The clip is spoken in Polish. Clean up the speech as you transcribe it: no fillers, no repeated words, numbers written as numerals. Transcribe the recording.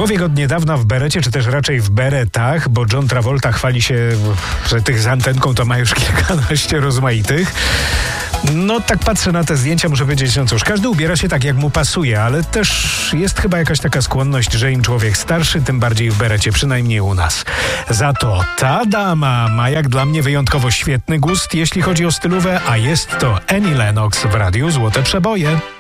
Człowiek od niedawna w berecie, czy też raczej w beretach, bo John Travolta chwali się, że tych z antenką to ma już kilkanaście rozmaitych. No tak patrzę na te zdjęcia, muszę powiedzieć, no cóż, każdy ubiera się tak, jak mu pasuje, ale też jest chyba jakaś taka skłonność, że im człowiek starszy, tym bardziej w berecie, przynajmniej u nas. Za to ta dama ma jak dla mnie wyjątkowo świetny gust, jeśli chodzi o stylówę, a jest to Annie Lennox w Radiu Złote Przeboje.